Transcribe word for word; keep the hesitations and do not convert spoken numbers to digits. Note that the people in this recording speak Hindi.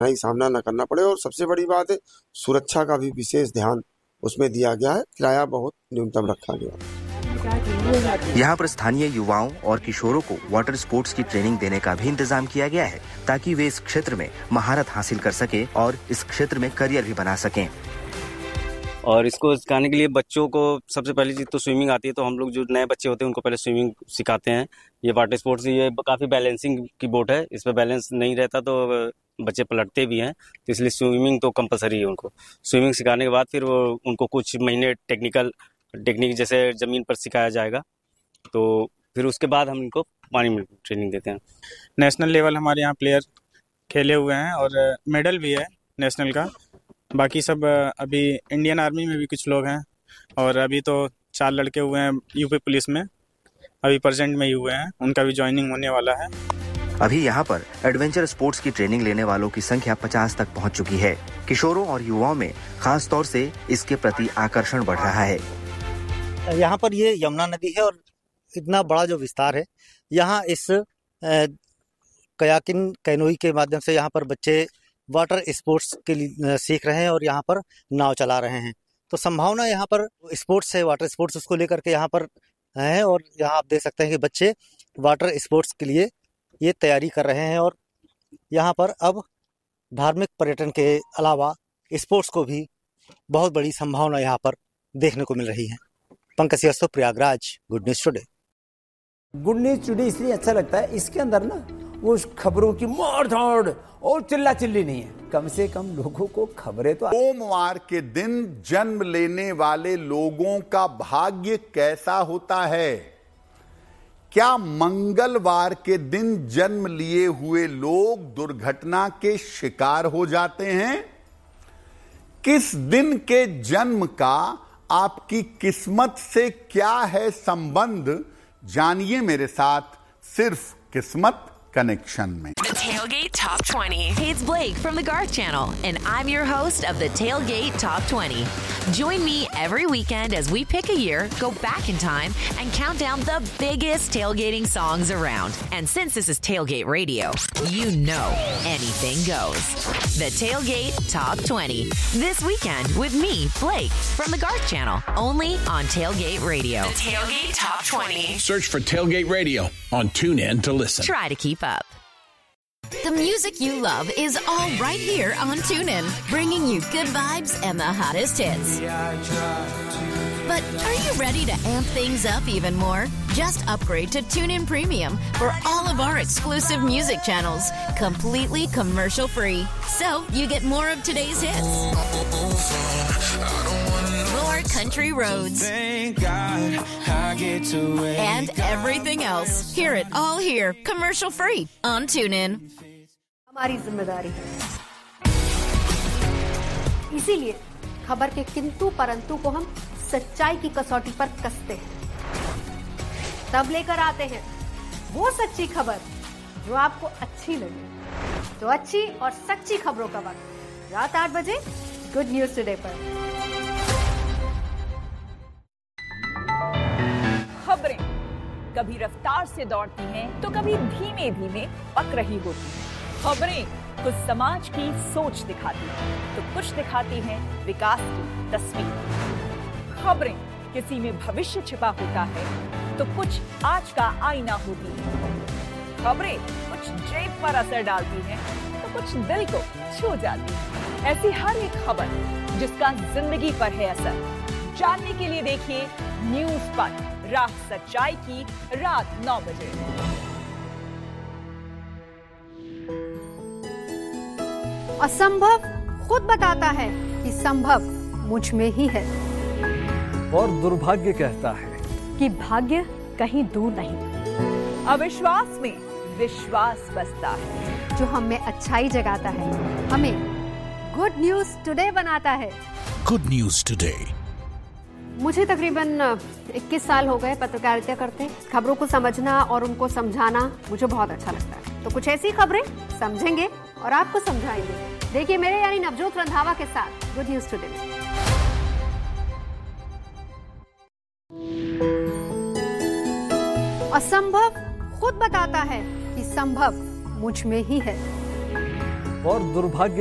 ही सामना न करना पड़े। और सबसे बड़ी बात है, सुरक्षा का भी विशेष ध्यान उसमें दिया गया है। किराया बहुत न्यूनतम रखा गया। यहाँ पर स्थानीय युवाओं और किशोरों को वाटर स्पोर्ट्स की ट्रेनिंग देने का भी इंतजाम किया गया है, ताकि वे इस क्षेत्र में महारत हासिल कर सके और इस क्षेत्र में करियर भी बना सकें। और इसको सिखाने के लिए बच्चों को सबसे पहली चीज तो स्विमिंग आती है, तो हम लोग जो नए बच्चे होते हैं उनको पहले स्विमिंग सिखाते हैं। ये वाटर स्पोर्ट्स ये काफी बैलेंसिंग की बोट है, इस पर बैलेंस नहीं रहता तो बच्चे पलटते भी हैं, तो इसलिए स्विमिंग तो कंपलसरी है। उनको स्विमिंग सिखाने के बाद फिर वो उनको कुछ महीने टेक्निकल टेक्निक जैसे जमीन पर सिखाया जाएगा, तो फिर उसके बाद हम इनको पानी में ट्रेनिंग देते हैं। नेशनल लेवल हमारे यहाँ प्लेयर खेले हुए हैं और मेडल भी है नेशनल का। बाकी सब अभी इंडियन आर्मी में भी कुछ लोग हैं, और अभी तो चार लड़के हुए हैं यूपी पुलिस में, अभी प्रेजेंट में ही हुए हैं, उनका भी ज्वाइनिंग होने वाला है। अभी यहाँ पर एडवेंचर स्पोर्ट्स की ट्रेनिंग लेने वालों की संख्या पचास तक पहुँच चुकी है। किशोरों और युवाओं में खास तौर से इसके प्रति आकर्षण बढ़ रहा है। यहाँ पर ये यमुना नदी है और इतना बड़ा जो विस्तार है, यहाँ इस कयाकिंग कैनोई के माध्यम से यहाँ पर बच्चे वाटर स्पोर्ट्स के लिए सीख रहे हैं और यहाँ पर नाव चला रहे हैं। तो संभावना यहाँ पर स्पोर्ट्स है, वाटर स्पोर्ट्स उसको लेकर के यहाँ पर है, और यहाँ आप देख सकते हैं कि बच्चे वाटर स्पोर्ट्स के लिए ये तैयारी कर रहे हैं। और यहाँ पर अब धार्मिक पर्यटन के अलावा स्पोर्ट्स को भी बहुत बड़ी संभावना यहाँ पर देखने को मिल रही है। Pankaj Srivastava, Prayagraj, good news today. Good news today इसलिए अच्छा लगता है, इसके अंदर ना वो खबरों की मार धाड़ और चिल्ला चिल्ली नहीं है, कम से कम लोगों को खबरें तो। सोमवार के दिन जन्म लेने वाले लोगों का भाग्य कैसा होता है? क्या मंगलवार के दिन जन्म लिए हुए लोग दुर्घटना के शिकार हो जाते हैं? किस दिन के जन्म का आपकी किस्मत से क्या है संबंध? जानिए मेरे साथ सिर्फ किस्मत कनेक्शन में। The Tailgate Top twenty. Hey, it's Blake from the Garth Channel, and I'm your host of the Tailgate Top twenty. Join me every weekend as we pick a year, go back in time, and count down the biggest tailgating songs around. And since this is Tailgate Radio, you know anything goes. The Tailgate Top twenty. This weekend with me, Blake, from the Garth Channel, only on Tailgate Radio. The Tailgate Top twenty. Search for Tailgate Radio on TuneIn to listen. Try to keep up. The music you love is all right here on TuneIn, bringing you good vibes and the hottest hits. But are you ready to amp things up even more? Just upgrade to TuneIn Premium for all of our exclusive music channels, completely commercial free. So you get more of today's hits, more country roads, and everything else. Hear it all here, commercial free on TuneIn. हमारी जिम्मेदारी है, इसीलिए खबर के किंतु परंतु को हम सच्चाई की कसौटी पर कसते हैं, तब लेकर आते हैं वो सच्ची खबर जो आपको अच्छी लगे। तो अच्छी और सच्ची खबरों का वक्त रात आठ बजे गुड न्यूज टुडे पर। खबरें कभी रफ्तार से दौड़ती हैं तो कभी धीमे धीमे पक रही होती हैं। खबरें कुछ समाज की सोच दिखाती हैं तो कुछ दिखाती हैं विकास की तस्वीर। खबरें किसी में भविष्य छिपा होता है तो कुछ आज का आईना होती है। खबरें कुछ जेब पर असर डालती हैं तो कुछ दिल को छू जाती है। ऐसी हर एक खबर जिसका जिंदगी पर है असर, जानने के लिए देखिए न्यूज पर रात सच्चाई की रात नौ बजे। असंभव खुद बताता है कि संभव मुझ में ही है, और दुर्भाग्य कहता है कि भाग्य कहीं दूर नहीं। अविश्वास में विश्वास बसता है, जो हम में अच्छाई जगाता है, हमें गुड न्यूज टुडे बनाता है। Good news today. मुझे तकरीबन इक्कीस साल हो गए पत्रकारिता करते। खबरों को समझना और उनको समझाना मुझे बहुत अच्छा लगता है। तो कुछ ऐसी खबरें समझेंगे और आपको समझाएंगे। देखिए मेरे यानी नवजोत रंधावा के साथ गुड न्यूज टुडे। असंभव खुद बताता है कि संभव मुझ में ही है। और दुर्भाग्य